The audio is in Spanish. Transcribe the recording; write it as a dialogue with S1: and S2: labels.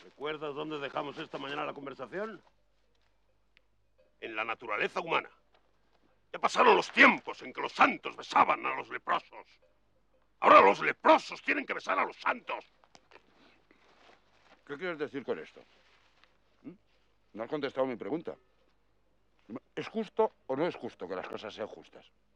S1: ¿Recuerdas dónde dejamos esta mañana la conversación? En la naturaleza humana. Ya pasaron los tiempos en que los santos besaban a los leprosos. Ahora los leprosos tienen que besar a los santos.
S2: ¿Qué quieres decir con esto? No has contestado mi pregunta. ¿Es justo o no es justo que las cosas sean justas?